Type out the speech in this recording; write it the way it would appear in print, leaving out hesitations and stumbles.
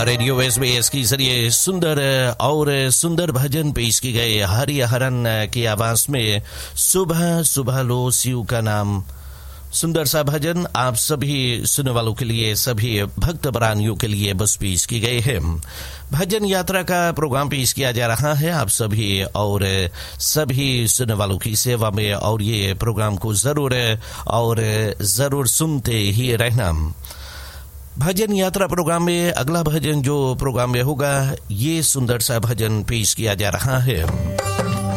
Radio SBS के जरिए सुंदर और सुंदर भजन पेश की गए। हरिहरन की आवाज में सुबह सुबह लो शिव का नाम, सुंदर सा भजन आप सभी सुनने वालों के लिए, सभी भक्त प्राणियों के लिए बस पेश की गए हैं। भजन यात्रा का प्रोग्राम पेश किया जा रहा है आप सभी और सभी सुनने वालों की सेवा में, और ये प्रोग्राम को जरूर सुनते ही रहना। भजन यात्रा प्रोग्राम में अगला भजन जो प्रोग्राम में होगा, ये सुंदर सा भजन पेश किया जा रहा है।